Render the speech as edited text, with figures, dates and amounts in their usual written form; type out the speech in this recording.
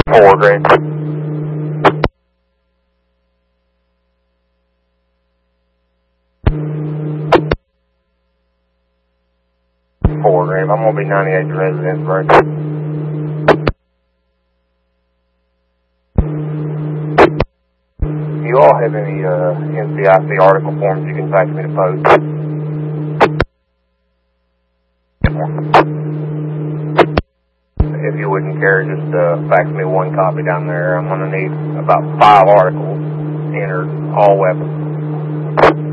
4 Green. 4 Green. I'm going to be 98 to residence break. Do you all have any NCIC article forms you can fax me to post? If you wouldn't care, just fax me 1 copy down there. I'm going to need about 5 articles entered, all weapons.